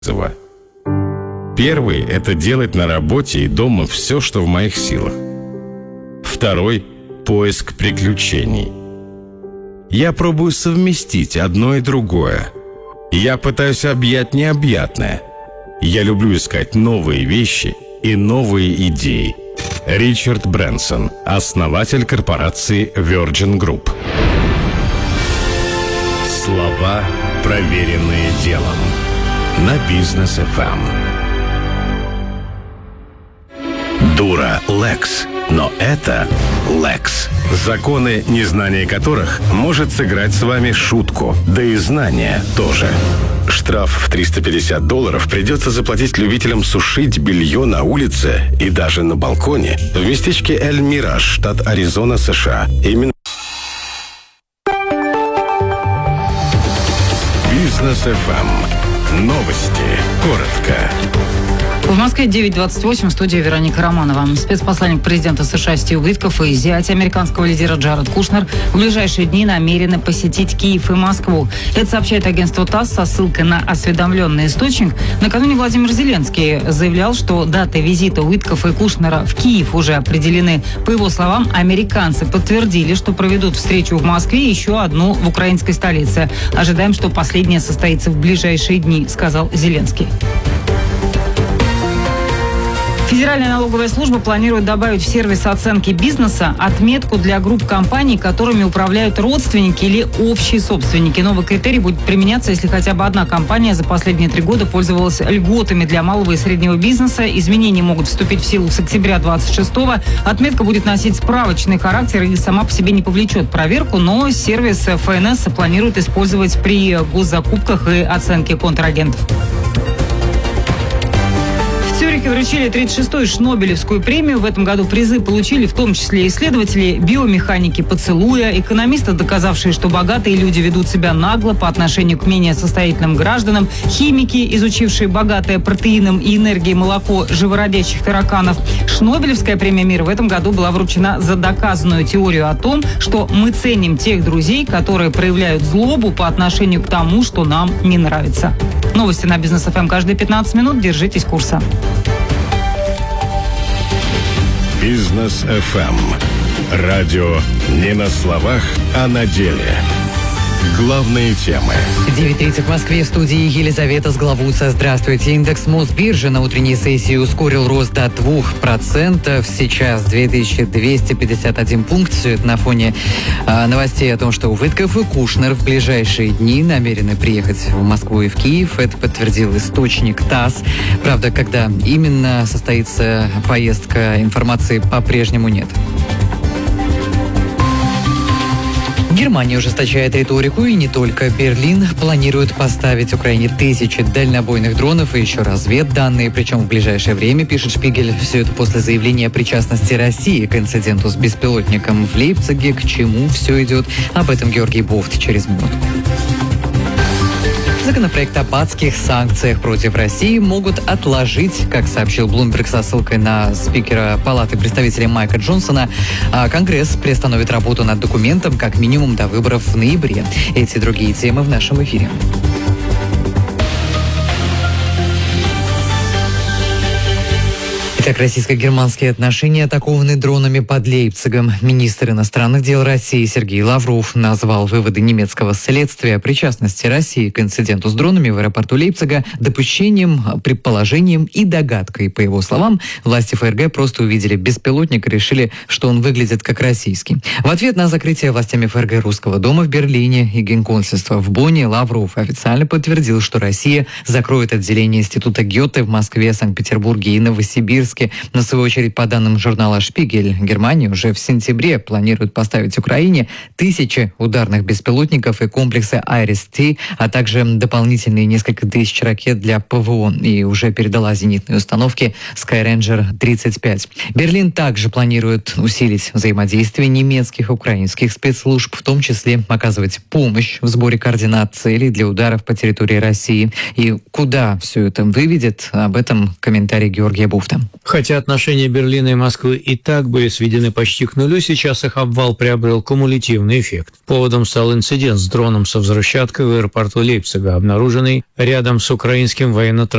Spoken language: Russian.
вызова. Первый – это делать на работе и дома все, что в моих силах. Второй – поиск приключений. Я пробую совместить одно и другое. Я пытаюсь объять необъятное. Я люблю искать новые вещи и новые идеи. Ричард Брэнсон, основатель корпорации Virgin Group. Слова, проверенные делом. На Бизнес FM. Дура Лекс. Но это Лекс. Законы, незнание которых может сыграть с вами шутку. Да и знания тоже. Штраф в $350 придется заплатить любителям сушить белье на улице и даже на балконе в местечке Эль-Мираж, штат Аризона, США. Именно Бизнес FM. Новости. Коротко. В Москве 9:28, в студии Вероника Романова. Спецпосланник президента США Стив Уиткоф и зять американского лидера Джаред Кушнер в ближайшие дни намерены посетить Киев и Москву. Это сообщает агентство ТАСС со ссылкой на осведомленный источник. Накануне Владимир Зеленский заявлял, что даты визита Уиткофа и Кушнера в Киев уже определены. По его словам, американцы подтвердили, что проведут встречу в Москве и еще одну в украинской столице. Ожидаем, что последняя состоится в ближайшие дни, сказал Зеленский. Федеральная налоговая служба планирует добавить в сервис оценки бизнеса отметку для групп компаний, которыми управляют родственники или общие собственники. Новый критерий будет применяться, если хотя бы одна компания за последние 3 года пользовалась льготами для малого и среднего бизнеса. Изменения могут вступить в силу с октября 26-го. Отметка будет носить справочный характер и сама по себе не повлечет проверку, но сервис ФНС планирует использовать при госзакупках и оценке контрагентов. В Цюрихе вручили 36-ю Шнобелевскую премию. В этом году призы получили в том числе исследователи биомеханики поцелуя, экономисты, доказавшие, что богатые люди ведут себя нагло по отношению к менее состоятельным гражданам, химики, изучившие богатое протеином и энергией молоко живородящих тараканов. Шнобелевская премия мира в этом году была вручена за доказанную теорию о том, что мы ценим тех друзей, которые проявляют злобу по отношению к тому, что нам не нравится. Новости на Бизнес ФМ каждые 15 минут. Держитесь курса. Бизнес FM. Радио не на словах, а на деле. Главные темы. 9:30 в Москве, в студии Елизавета Сглавуца. Здравствуйте. Индекс Мосбиржи на утренней сессии ускорил рост до 2%. Сейчас 2251 пункт. Все это на фоне новостей о том, что Уиткоф и Кушнер в ближайшие дни намерены приехать в Москву и в Киев. Это подтвердил источник ТАСС. Правда, когда именно состоится поездка, информации по-прежнему нет. Германия ужесточает риторику, и не только. Берлин планирует поставить Украине 1000 дальнобойных дронов и еще разведданные, причем в ближайшее время, пишет Шпигель. Все это после заявления о причастности России к инциденту с беспилотником в Лейпциге. К чему все идет? Об этом Георгий Бофт через минуту. Законопроект об адских санкциях против России могут отложить, как сообщил Bloomberg со ссылкой на спикера Палаты представителей Майка Джонсона. Конгресс приостановит работу над документом как минимум до выборов в ноябре. Эти и другие темы в нашем эфире. Итак, российско-германские отношения атакованы дронами под Лейпцигом. Министр иностранных дел России Сергей Лавров назвал выводы немецкого следствия о причастности России к инциденту с дронами в аэропорту Лейпцига допущением, предположением и догадкой. По его словам, власти ФРГ просто увидели беспилотник и решили, что он выглядит как российский. В ответ на закрытие властями ФРГ Русского дома в Берлине и генконсульства в Бонне Лавров официально подтвердил, что Россия закроет отделение Института Гёте в Москве, Санкт-Петербурге и Новосибирске. Но, в свою очередь, по данным журнала «Шпигель», Германия уже в сентябре планирует поставить Украине 1000 ударных беспилотников и комплексы «Айрис-Т», а также дополнительные несколько тысяч ракет для ПВО, и уже передала зенитные установки «Скайрейнджер-35». Берлин также планирует усилить взаимодействие немецких и украинских спецслужб, в том числе оказывать помощь в сборе координат целей для ударов по территории России. И куда все это выведет, об этом комментарий Георгия Бофта. Хотя отношения Берлина и Москвы и так были сведены почти к нулю, сейчас их обвал приобрел кумулятивный эффект. Поводом стал инцидент с дроном со взрывчаткой в аэропорту Лейпцига, обнаруженный рядом с украинским военно-транспортным